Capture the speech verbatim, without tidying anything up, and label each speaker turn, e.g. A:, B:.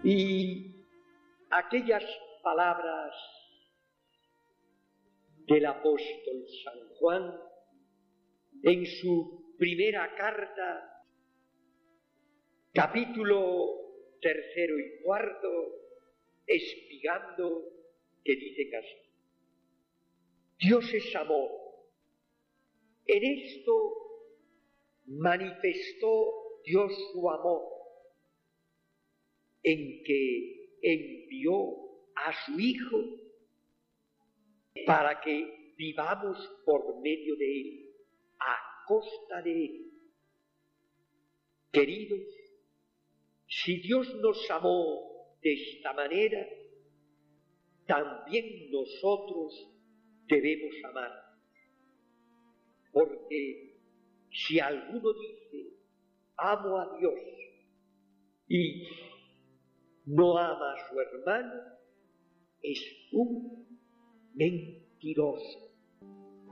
A: Y aquellas palabras del apóstol San Juan en su primera carta, capítulo tercero y cuarto, explicando, que dice casi: Dios es amor. En esto manifestó Dios su amor, en que envió a su Hijo para que vivamos por medio de Él, a costa de Él. Queridos, si Dios nos amó de esta manera, también nosotros debemos amar. Porque si alguno dice, amo a Dios, y no ama a su hermano, es un mentiroso.